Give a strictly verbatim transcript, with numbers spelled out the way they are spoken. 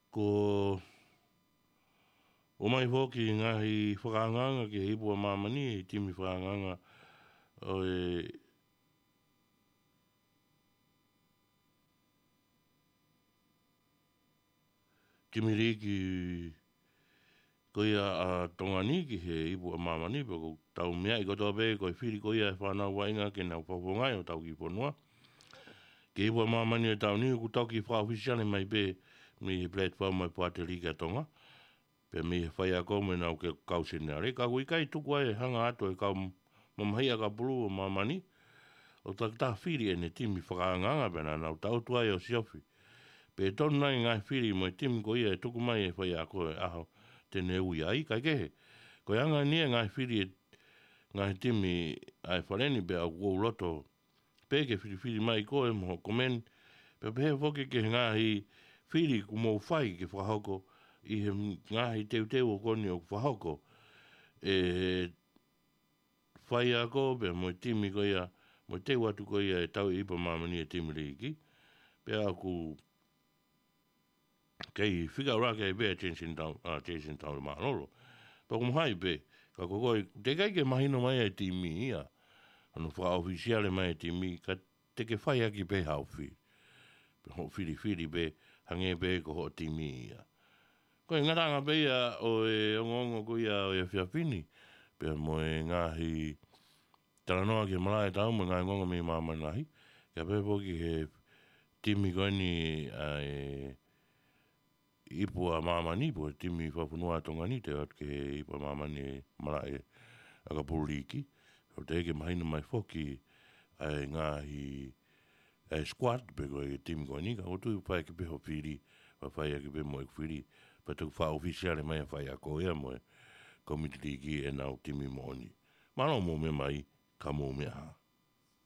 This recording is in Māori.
ko o mai hoki ngahi whakanganga ki he ipua mamani, timi whakanganga o e Timiriki ko ia a tongani ki he ipua mamani, ko tau mea i kotoa pe, ko i whiri ko ia e whanau wainga ke nau whawongai o tau ki whanua. Ke ipua mamani e tau ni, ku tau ki whaofisiane mai pe, mi he platform mai puate rika tonga. Pe mi he whai a kou me nau ke kau senare. Ka kui kai tuku ai hanga ato e kau mamahia ka pulu o mamani. O tak ta whiri e ne timi whakaanganga pena nau tau tuai o siofi. Pe tonu nai ngai whiri mo e timi ko ia e tuku mai e whai a kou e aho te ne ui ai, kai kehe. Ko anga nia ngai whiri e ngai timi ai whareni pe au kou loto. Pe ke whiri whiri mai ko e mo komen. Pe pe he whoke ke ngahi whiri ku mou whai ke whahoko. I he ngahi teu teu o koni o whahoko. E whai a ko pe mo timi ko ia, mo teu atu ko ia e tau ipa mamani e timi riki. Pe a ku kei whika rake e bea Jason Town, ah, Jason Town ma loro. Pa kum hai pe, ka kokoi, te kai ke mahino mai e timi ia, anu wha ofisiale mai e timi, ka te ke whai aki pe hau whi. Pe ho whiri whiri pe, hange pe ko ho timi ia. Ko e ngaranga pe ia o e ongongo ko ia o e whiawhini, pe mo e ngahi taranoa ki malai tau mo ngai ngonga mi mamanahi, ka pe poki he timi koini a e ipua mamani, po timi whawhanua tongani, te at ke ipua mamani malai a ka puriki, o te eke mahina mai whoki a e ngahi a squad, pe ko e timi koini, ka o tu whai ke pe ho whiri, wa whai ke pe mo e whiri, pa tu wha ofisiale mai a whai a koea mo e komiti ki e nau timi moni. Mano mo me mai, ka mo me ha.